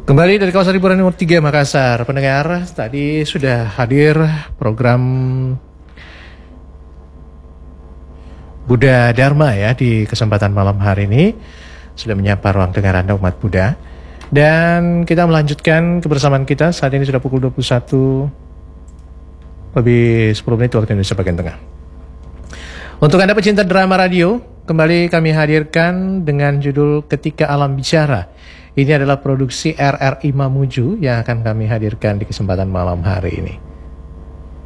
Kembali dari kawasan hiburan nomor 3 Makassar. Pendengar, tadi sudah hadir program Buddha Dharma ya di kesempatan malam hari ini. Sudah menyapa ruang dengar Anda umat Buddha. Dan kita melanjutkan kebersamaan kita. Saat ini sudah pukul 21 lebih 10 menit waktu Indonesia bagian tengah. Untuk Anda pecinta drama radio, kembali kami hadirkan dengan judul Ketika Alam Bicara. Ini adalah produksi RRI Mamuju yang akan kami hadirkan di kesempatan malam hari ini.